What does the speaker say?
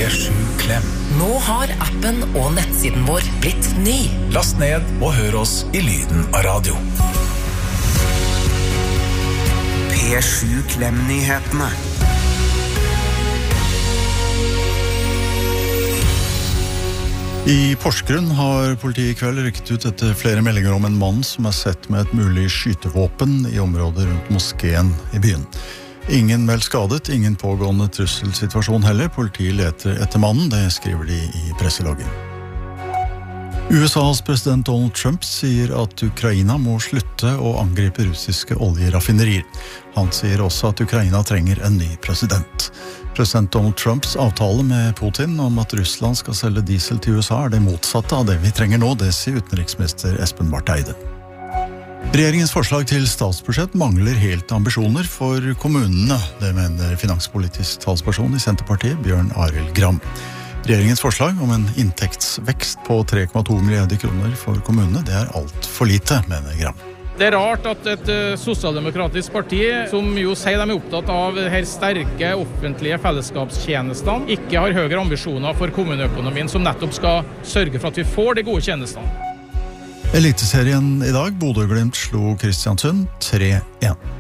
P7 Klem. Nå har appen og nettsiden vår blitt ny. Last ned og hør oss i lyden av radio. P7 Klem-nyhetene. I Porsgrunn har politiet i kveld rykket ut etter flere meldinger om en mann som sett med et mulig skytevåpen i området rundt moskeen i byen. Ingen meldt skadet, ingen pågående trusselsituasjon heller. Politiet leter etter mannen, det skriver de i presseloggen. USAs president Donald Trump sier at Ukraina må slutte å angripe russiske oljeraffinerier. Han sier også at Ukraina trenger en ny president. President Donald Trumps avtale med Putin om at Russland skal selge diesel til USA det motsatte av det vi trenger nå, det sier utenriksminister Espen Barth Eide. Regjeringens forslag til statsbudsjett mangler helt ambisjoner for kommunene. Det mener finanspolitisk talsperson i Senterpartiet, Bjørn Arild Gram. Regjeringens forslag om en inntektsvekst på 3,2 milliarder kroner for kommunene, det alt for lite, mener Gram. Det rart at et sosialdemokratisk parti, som jo sier de opptatt av her sterke offentlige fellesskapstjenestene, ikke har høyere ambisjoner for kommuneøkonomien, som nettopp skal sørge for at vi får de gode tjenestene. Eliteserien i dag, Bodø/Glimt slo Kristiansund 3-1.